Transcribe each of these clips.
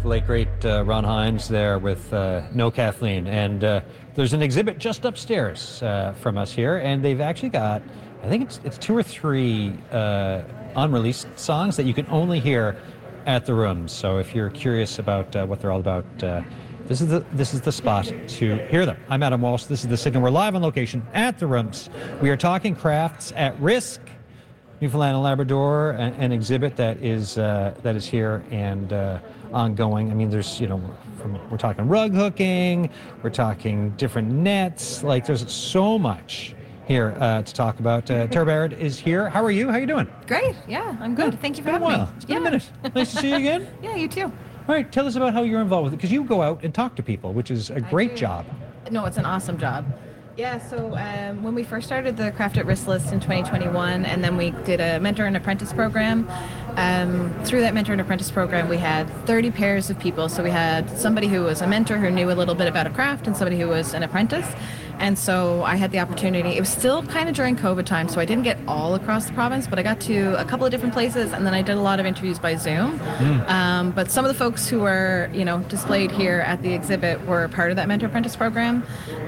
the late great Ron Hines there with No Kathleen, and there's an exhibit just upstairs from us here, and they've actually got, I think it's 2 or 3 unreleased songs that you can only hear at the Rooms. So if you're curious about what they're all about, this is the spot to hear them. I'm Adam Walsh. This is The Signal. We're live on location at the Rooms. We are talking Crafts at Risk, Newfoundland and Labrador, an exhibit that is here and ongoing. I mean, there's, we're talking rug hooking, we're talking different nets. Like, there's so much here to talk about. Tara Barrett is here. How are you? How are you doing? Great. Yeah, I'm good. Thank you for having me. It's been a minute. Nice to see you again. Yeah, you too. All right, tell us about how you're involved with it, because you go out and talk to people, which is a great job. No, it's an awesome job. Yeah, so when we first started the Craft at Risk list in 2021, and then we did a mentor and apprentice program, through that mentor and apprentice program, we had 30 pairs of people. So we had somebody who was a mentor who knew a little bit about a craft and somebody who was an apprentice. And so I had the opportunity. It was still kind of during COVID time, so I didn't get all across the province, but I got to a couple of different places, and then I did a lot of interviews by Zoom. But some of the folks who were, displayed here at the exhibit were part of that mentor apprentice program.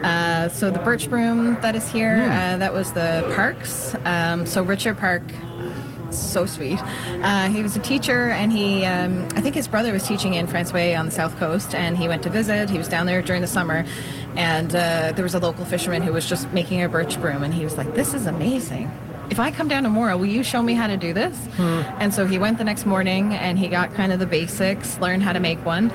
So the birch broom that is here, that was the Parks. So Richard Park, so sweet. He was a teacher, and he, I think his brother was teaching in Francois on the south coast, and he went to visit. He was down there during the summer, and there was a local fisherman who was just making a birch broom, and he was like, "This is amazing. If I come down tomorrow, will you show me how to do this?" And so he went the next morning, and he got kind of the basics, learned how to make one.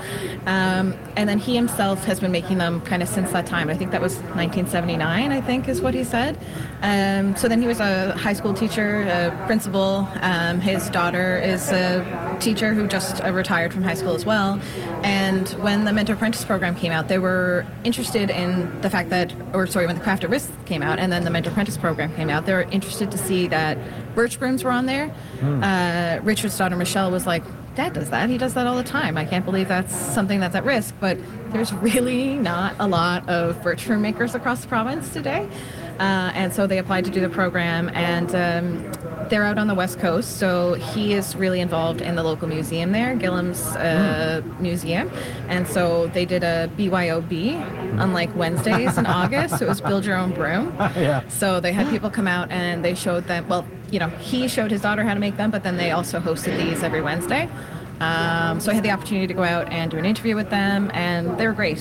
And then he himself has been making them kind of since that time. I think that was 1979, I think is what he said. So then he was a high school teacher, a principal. His daughter is a teacher who just retired from high school as well. And when the Mentor Apprentice program came out, they were interested in the fact that, when the Craft at Risk came out and then the Mentor Apprentice program came out, they were interested to see that birch brooms were on there. Richard's daughter Michelle was like, "Dad does that. He does that all the time. I can't believe that's something that's at risk." But there's really not a lot of birch broom makers across the province today. And so they applied to do the program, and they're out on the West Coast. So he is really involved in the local museum there, Gillam's Museum. And so they did a BYOB on like Wednesdays in August. It was Build Your Own Broom. So they had people come out and they showed them, he showed his daughter how to make them, but then they also hosted these every Wednesday. So I had the opportunity to go out and do an interview with them, and they were great.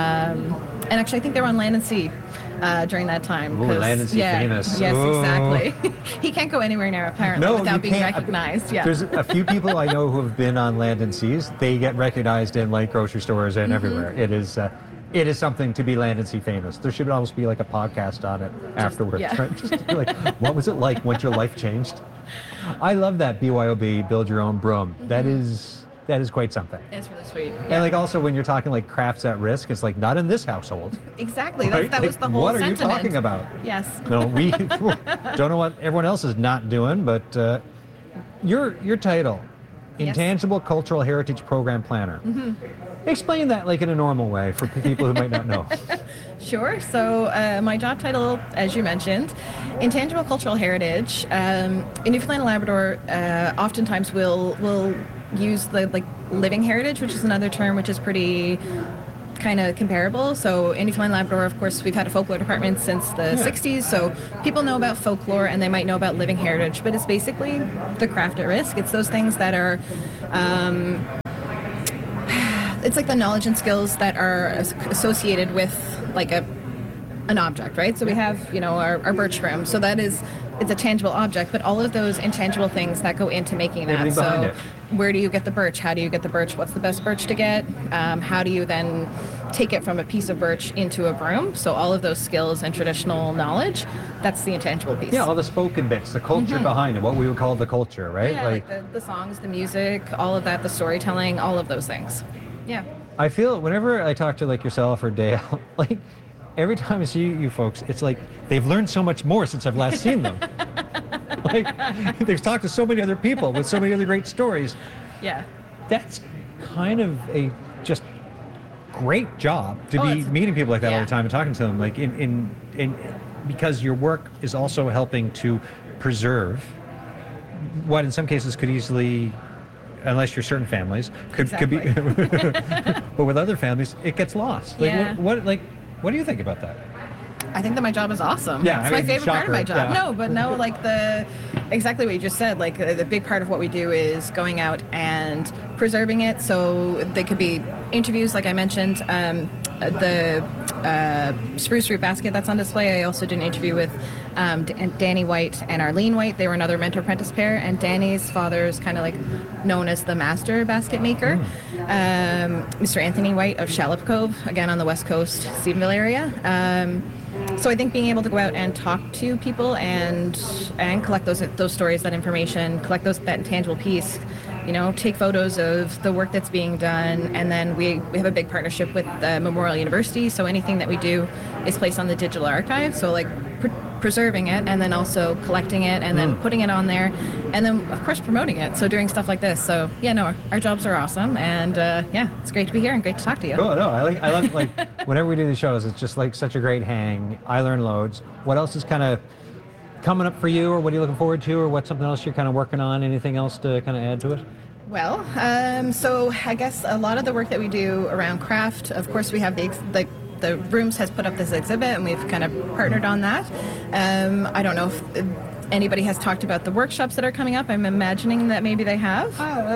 And actually, I think they were on Land and Sea during that time. Ooh, Land and Sea famous. Yes, Ooh. exactly. He can't go anywhere now, apparently, without being recognized. Yeah. There's a few people I know who have been on Land and Seas. They get recognized in like grocery stores and everywhere. It is something to be Land and Sea famous. There should almost be like a podcast on it afterwards. Right? Just to be like, what was it like once your life changed? I love that BYOB, Build Your Own Broom. That is quite something. It's really sweet. Yeah. And like also when you're talking like crafts at risk, it's like not in this household. Exactly. Right? That was the whole What sentiment. are you talking about? Yes. No, we don't know what everyone else is not doing, but your title, Intangible Cultural Heritage Program Planner. Explain that like in a normal way for people who might not know. Sure. So my job title, as you mentioned, Intangible Cultural Heritage. In Newfoundland and Labrador, oftentimes we'll use the living heritage, which is another term which is pretty kind of comparable. So in Newfoundland and Labrador, of course, we've had a folklore department since the 60s, so people know about folklore and they might know about living heritage, but it's basically the craft at risk. It's those things that are it's like the knowledge and skills that are associated with like an object, right? So we have, our birch broom. So it's a tangible object, but all of those intangible things that go into making that. So where do you get the birch? How do you get the birch? What's the best birch to get? How do you then take it from a piece of birch into a broom? So all of those skills and traditional knowledge, that's the intangible piece. Yeah, all the spoken bits, the culture behind it, what we would call the culture, right? Yeah, like the songs, the music, all of that, the storytelling, all of those things. Yeah. I feel whenever I talk to like yourself or Dale, like every time I see you folks, it's like they've learned so much more since I've last seen them. Like they've talked to so many other people with so many other great stories. Yeah. That's kind of a just great job to be meeting people like that all the time and talking to them, like in because your work is also helping to preserve what in some cases could easily unless you're certain families, could be, but with other families, it gets lost. Like, Yeah. what do you think about that? I think that my job is awesome. Yeah, it's I my mean, favorite part of my shocker, job. yeah. No, but no, like exactly what you just said. Like the big part of what we do is going out and preserving it. So they could be interviews, like I mentioned, the spruce root basket that's on display. I also did an interview with Danny White and Arlene White. They were another mentor-apprentice pair, and Danny's father is kind of like known as the master basket maker. Mr. Anthony White of Shallop Cove, again on the west coast, Stephenville area. So I think being able to go out and talk to people and collect those stories, that information, collect that intangible piece, take photos of the work that's being done, and then we have a big partnership with Memorial University. So anything that we do is placed on the digital archive. So like preserving it, and then also collecting it, and then putting it on there, and then of course promoting it. So doing stuff like this. So yeah, no, our jobs are awesome, and yeah, it's great to be here and great to talk to you. Oh no, I love like whenever we do these shows, it's just like such a great hang. I learn loads. What else is kind of coming up for you, or what are you looking forward to, or what's something else you're kind of working on? Anything else to kind of add to it? Well, so I guess a lot of the work that we do around craft, of course, we have the Rooms has put up this exhibit, and we've kind of partnered on that. I don't know if anybody has talked about the workshops that are coming up. I'm imagining that maybe they have.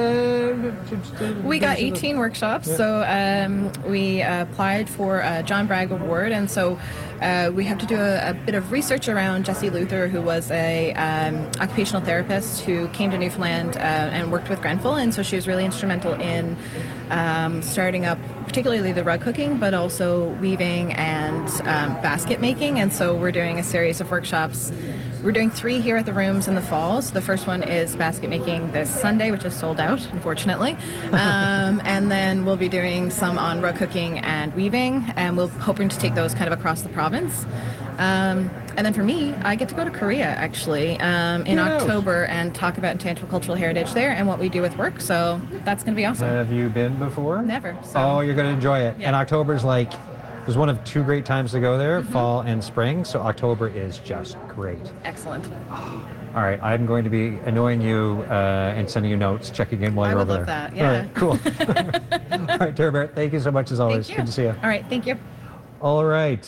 We got 18 workshops, yeah. So we applied for a John Bragg Award, and so we have to do a bit of research around Jessie Luther, who was a occupational therapist who came to Newfoundland and worked with Grenfell, and so she was really instrumental in starting up particularly the rug cooking, but also weaving and basket making. And so we're doing a series of workshops. We're doing 3 here at the Rooms in the fall. So the first one is basket making this Sunday, which is sold out, unfortunately. And then we'll be doing some on rug cooking and weaving, and we're hoping to take those kind of across the province. And then for me, I get to go to Korea, actually, in October and talk about intangible cultural heritage there and what we do with work. So that's going to be awesome. Have you been before? Never. So. Oh, you're going to enjoy it. Yeah. And October's like, there's one of 2 great times to go there, fall and spring. So October is just great. Excellent. All right, I'm going to be annoying you and sending you notes, checking in while you're over there. I would love that, yeah. All right, cool. All right, Tara Barrett, thank you so much as always. Thank you. Good to see you. All right, thank you. All right,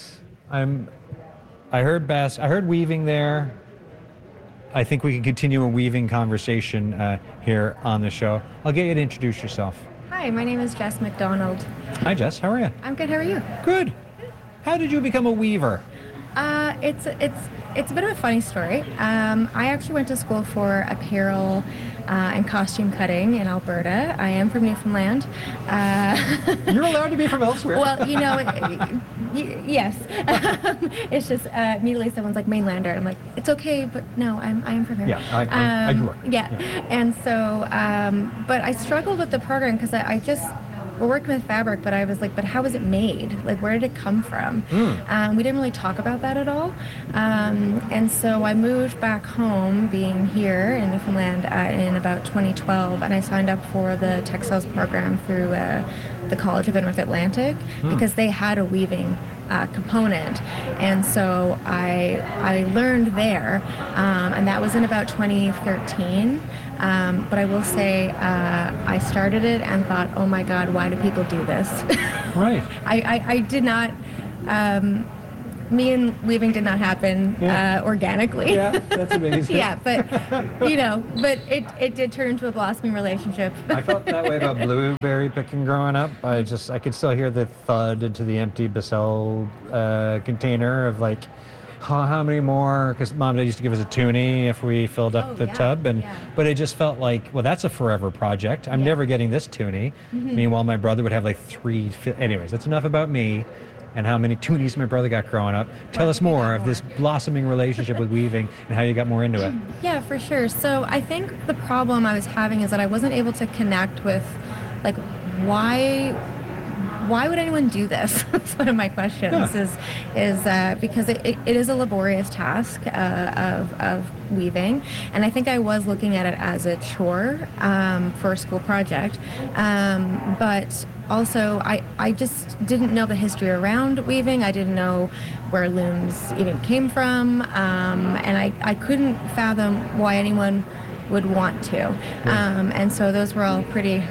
I heard weaving there. I think we can continue a weaving conversation here on the show. I'll get you to introduce yourself. Hi, my name is Jess McDonald. Hi, Jess. How are you? I'm good. How are you? Good. How did you become a weaver? It's a bit of a funny story. I actually went to school for apparel and costume cutting in Alberta. I am from Newfoundland. You're allowed to be from elsewhere. Well, yes. It's just immediately someone's like Mainlander. I'm like, it's okay, but no, I'm from here. Yeah, I grew up. Yeah, and so, but I struggled with the program because we're working with fabric, but I was like, but how was it made? Like, where did it come from? We didn't really talk about that at all. And so I moved back home, being here in Newfoundland in about 2012, and I signed up for the textiles program through the College of North Atlantic because they had a weaving component, and so I learned there, and that was in about 2013. But I will say I started it and thought, oh my God, why do people do this? Right. I did not. Me and weaving did not happen organically. Yeah, that's amazing. Yeah, but but it did turn into a blossoming relationship. I felt that way about blueberry picking growing up. I could still hear the thud into the empty Basel container of like, how many more? Because Mom and Dad used to give us a toonie if we filled up the tub, but it just felt like, well, that's a forever project. I'm never getting this toonie. Meanwhile, my brother would have like 3. Anyways, that's enough about me and how many toonies my brother got growing up. Tell us more of this blossoming relationship with weaving and how you got more into it. Yeah, for sure. So I think the problem I was having is that I wasn't able to connect with, like, why would anyone do this? That's one of my questions. Is because it is a laborious task of weaving, and I think I was looking at it as a chore for a school project, but also I just didn't know the history around weaving. I didn't know where looms even came from, and I couldn't fathom why anyone would want to. And so those were all pretty,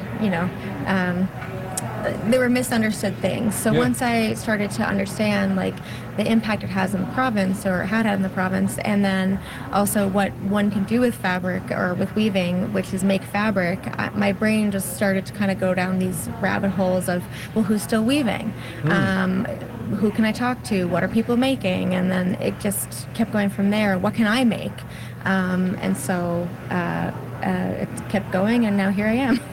they were misunderstood things. So once I started to understand like the impact it has in the province, or had in the province, and then also what one can do with fabric or with weaving, which is make fabric, my brain just started to kind of go down these rabbit holes of, well, who's still weaving? Who can I talk to? What are people making? And then it just kept going from there. What can I make? And so it kept going, and now here I am.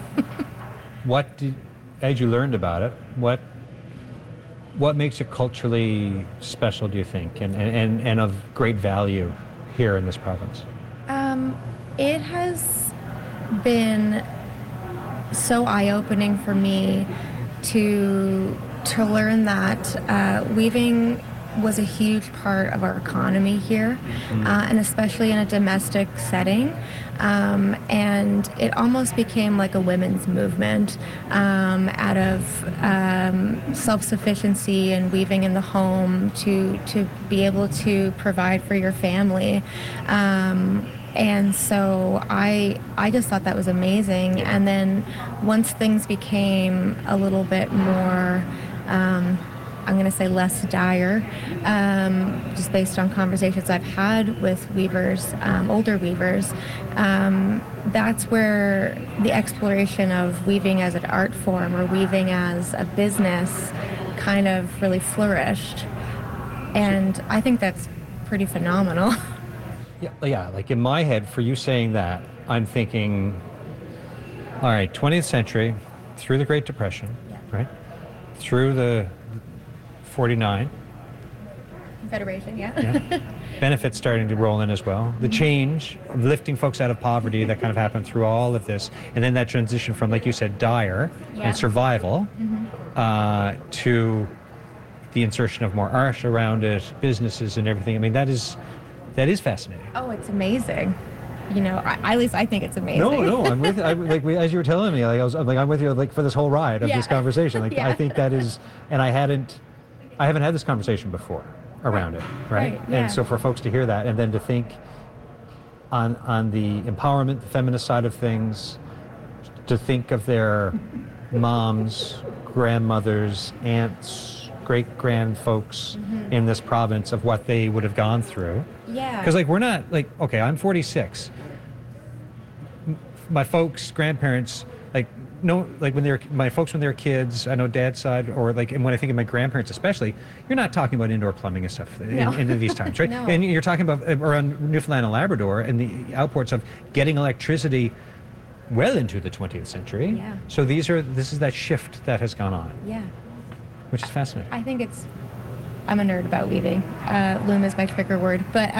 As you learned about it, what makes it culturally special, do you think, and of great value here in this province? It has been so eye-opening for me to learn that weaving was a huge part of our economy here, and especially in a domestic setting. And it almost became like a women's movement out of self-sufficiency and weaving in the home to be able to provide for your family. And so I just thought that was amazing. And then once things became a little bit more, I'm going to say less dire, just based on conversations I've had with weavers, older weavers, that's where the exploration of weaving as an art form or weaving as a business kind of really flourished. And I think that's pretty phenomenal. Yeah, like in my head, for you saying that, I'm thinking, all right, 20th century, through the Great Depression, right? Through the 49. Federation, yeah. Benefits starting to roll in as well. The change, lifting folks out of poverty, that kind of happened through all of this. And then that transition from, like you said, dire and survival to the insertion of more art around it, businesses and everything. I mean, that is fascinating. Oh, it's amazing. At least I think it's amazing. No, I'm with you. As you were telling me, I'm with you for this whole ride of this conversation. I think that is, and I haven't had this conversation before around it, right? And so for folks to hear that and then to think on the empowerment, the feminist side of things, to think of their moms, grandmothers, aunts, great-grand folks in this province, of what they would have gone through. Yeah. Because we're not okay, I'm 46. My folks, grandparents, when my folks when they were kids, I know Dad's side, or and when I think of my grandparents especially, you're not talking about indoor plumbing and stuff in these times, right? No. And you're talking about around Newfoundland and Labrador and the outports of getting electricity well into the 20th century. Yeah. So this is that shift that has gone on. Yeah. Which is fascinating. I think I'm a nerd about weaving. Loom is my trigger word, but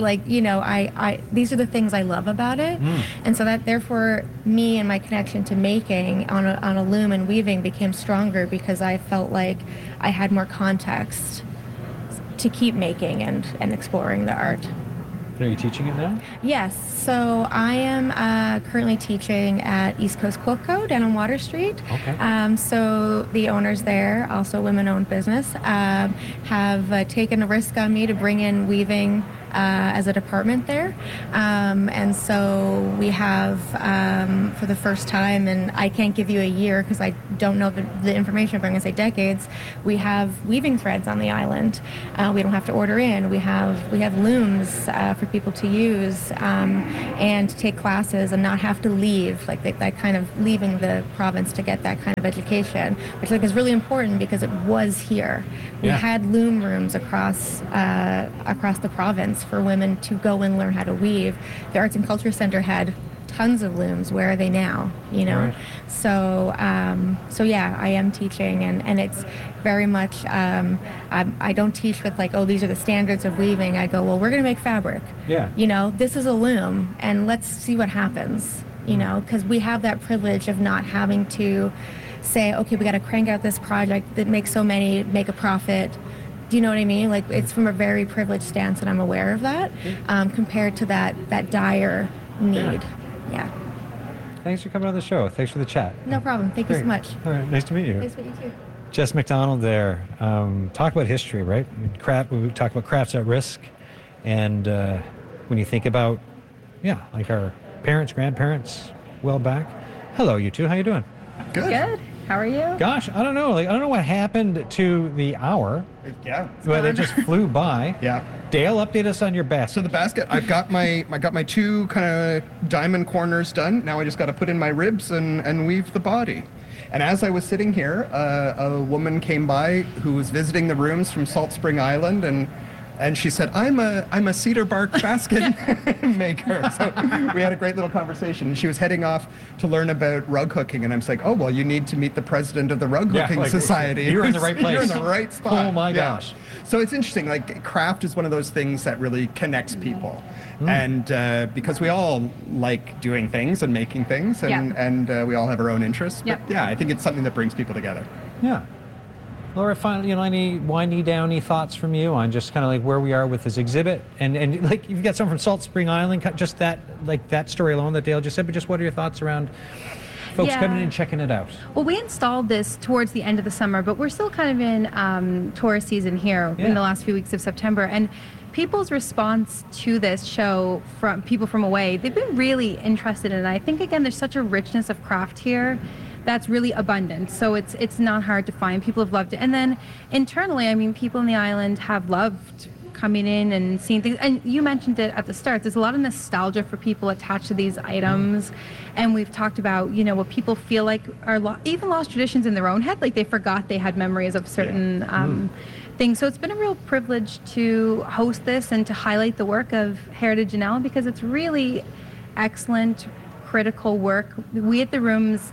these are the things I love about it, and so that therefore me and my connection to making on a loom and weaving became stronger because I felt like I had more context to keep making and exploring the art. Are you teaching it now? Yes. So I am currently teaching at East Coast Quilt Co. down on Water Street. Okay. So the owners there, also women-owned business, have taken a risk on me to bring in weaving as a department there. And so we have, for the first time, and I can't give you a year because I don't know the information, but I'm going to say decades, we have weaving threads on the island. We don't have to order in. We have looms for people to use and take classes and not have to leave, that kind of leaving the province to get that kind of education, which I think is really important because it was here. We had loom rooms across the province for women to go and learn how to weave. The Arts and Culture Center had tons of looms. Where are they now? Right. So yeah, I am teaching, and it's very much. I don't teach with these are the standards of weaving. I go, well, we're going to make fabric. Yeah. This is a loom, and let's see what happens. Because we have that privilege of not having to say, okay, we got to crank out this project that makes so many, make a profit. Do you know what I mean? It's from a very privileged stance, and I'm aware of that, compared to that dire need. Yeah. Thanks for coming on the show. Thanks for the chat. No problem. Thank you so much. All right. Nice to meet you. Nice to meet you too. Jess McDonald there. Talk about history, right? We talk about crafts at risk. And when you think about, our parents, grandparents, well back. Hello, you two. How you doing? Good. How are you? Gosh, I don't know. Like, I don't know what happened to the hour. Yeah. Well, it just flew by. Yeah. Dale, update us on your basket. So the basket, I got my two kind of diamond corners done. Now I just got to put in my ribs and weave the body. And as I was sitting here, a woman came by who was visiting the rooms from Salt Spring Island, and she said, I'm a cedar bark basket maker. So we had a great little conversation. She was heading off to learn about rug hooking, and I'm just like, oh, well, you need to meet the president of the Rug Hooking Society. You're in the right place. You're in the right spot. Oh my gosh. So it's interesting, like craft is one of those things that really connects people. And because we all like doing things and making things, and we all have our own interests. But yeah, I think it's something that brings people together. Yeah. Laura, finally, any windy downy thoughts from you on just kind of like where we are with this exhibit, and like you've got some from Salt Spring Island, just that story alone that Dale just said, but just what are your thoughts around folks coming in and checking it out? Well, we installed this towards the end of the summer, but we're still kind of in tourist season here in the last few weeks of September, and people's response to this show from people from away, they've been really interested in it. I think again, there's such a richness of craft here that's really abundant, so it's not hard to find. People have loved it, and then internally, I mean, people in the island have loved coming in and seeing things. And you mentioned it at the start, there's a lot of nostalgia for people attached to these items, and we've talked about, you know, what people feel like are even lost traditions in their own head, like they forgot they had memories of certain things. So it's been a real privilege to host this and to highlight the work of Heritage Janelle, because it's really excellent, critical work. We at the Rooms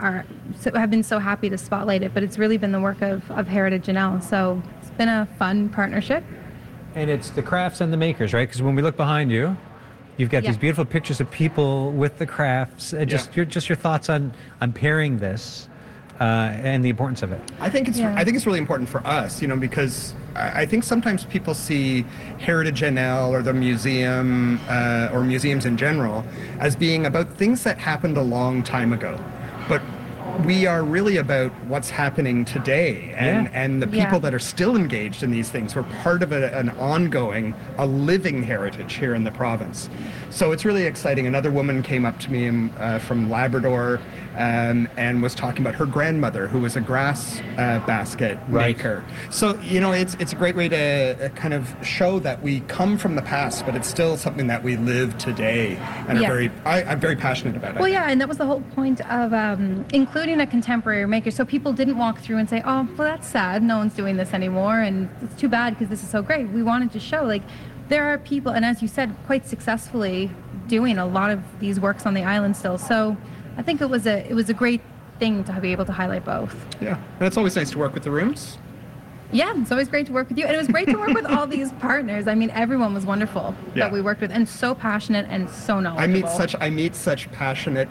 have been so happy to spotlight it, but it's really been the work of Heritage Janelle. So it's been a fun partnership. And it's the crafts and the makers, right? Because when we look behind you, you've got these beautiful pictures of people with the crafts. Just your thoughts on pairing this and the importance of it. I think it's really important for us, you know, because I think sometimes people see Heritage NL or the museum or museums in general as being about things that happened a long time ago, but we are really about what's happening today and the people that are still engaged in these things. We're part of an ongoing, a living heritage here in the province. So it's really exciting. Another woman came up to me from Labrador and was talking about her grandmother, who was a grass basket maker. So, you know, it's a great way to kind of show that we come from the past, but it's still something that we live today and I'm very passionate about it. Well, yeah, and that was the whole point of including a contemporary maker, so people didn't walk through and say, oh, well, that's sad, no one's doing this anymore, and it's too bad because this is so great. We wanted to show, like, there are people, and as you said, quite successfully doing a lot of these works on the island still. So I think it was a great thing to be able to highlight both. Yeah, and it's always nice to work with the Rooms. Yeah, it's always great to work with you. And it was great to work with all these partners. I mean, everyone was wonderful that we worked with, and so passionate and so knowledgeable. I meet such passionate,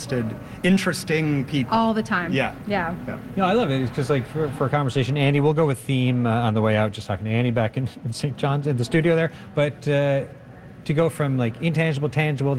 interesting people. All the time. Yeah. You know, I love it because, like, for a conversation, Andy, we'll go with theme on the way out, just talking to Andy back in St. John's in the studio there. But to go from, like, intangible, tangible,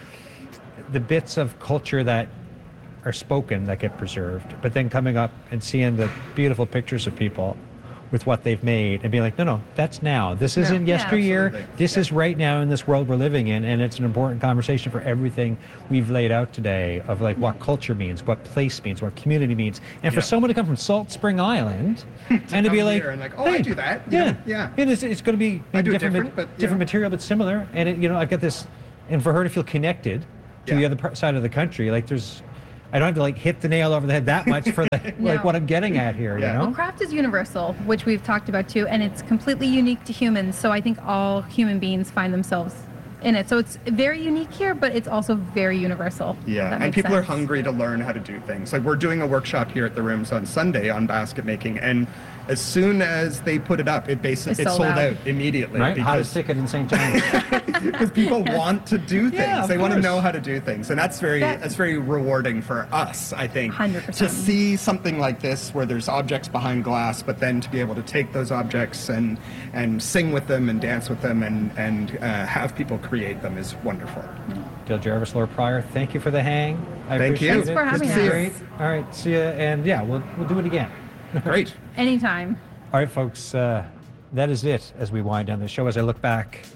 the bits of culture that are spoken that get preserved, but then coming up and seeing the beautiful pictures of people with what they've made and be like, no, that's now. This isn't yesteryear. This is right now in this world we're living in, and it's an important conversation for everything we've laid out today of, like, what culture means, what place means, what community means. And for someone to come from Salt Spring to Island and to be like, oh, hey, I do that. Yeah. And it's going to be different material, but similar. And it, you know, I've got this, and for her to feel connected to the other side of the country, like I don't have to, like, hit the nail over the head that much for like what I'm getting at here, you know? Well, craft is universal, which we've talked about too, and it's completely unique to humans. So I think all human beings find themselves in it. So it's very unique here, but it's also very universal. Yeah, and people are hungry to learn how to do things. Like, we're doing a workshop here at the Rooms on Sunday on basket making, and as soon as they put it up, it's sold out immediately. Right? Hottest ticket in St. John's. Because people want to do things. Yeah, they want to know how to do things. And that's very rewarding for us, I think. 100%. To see something like this where there's objects behind glass, but then to be able to take those objects and sing with them and dance with them and have people create them is wonderful. Dale Jarvis, Laura Pryor, thank you for the hang. Thank you. Thanks for having us. Great. All right, see you. And we'll do it again. Great. Anytime. All right, folks, that is it as we wind down the show. As I look back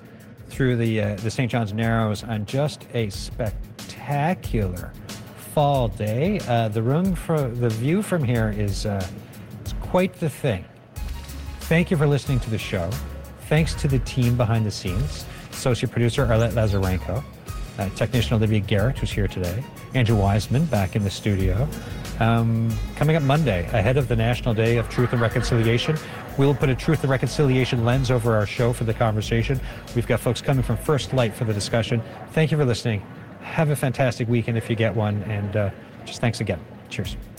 through the St. John's Narrows on just a spectacular fall day. The view from here is it's quite the thing. Thank you for listening to the show. Thanks to the team behind the scenes. Associate producer Arlette Lazarenko, technician Olivia Garrett, who's here today, Andrew Wiseman back in the studio. Coming up Monday, ahead of the National Day of Truth and Reconciliation, we'll put a Truth and Reconciliation lens over our show for the conversation. We've got folks coming from First Light for the discussion. Thank you for listening. Have a fantastic weekend if you get one, and just thanks again. Cheers.